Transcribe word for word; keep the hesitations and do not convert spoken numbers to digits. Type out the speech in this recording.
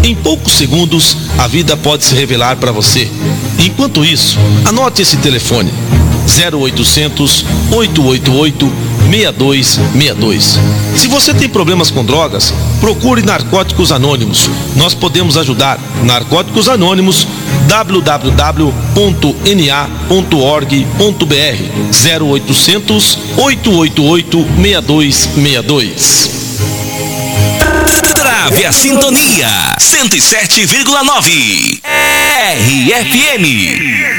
Em poucos segundos, a vida pode se revelar para você. Enquanto isso, anote esse telefone: zero oitocentos, oito oito oito, seis dois seis dois. Se você tem problemas com drogas, procure Narcóticos Anônimos. Nós podemos ajudar. Narcóticos Anônimos, w w w ponto n a ponto org ponto b r, zero oitocentos, oito oito oito, seis dois seis dois. Trave a sintonia cento e sete vírgula nove R F M.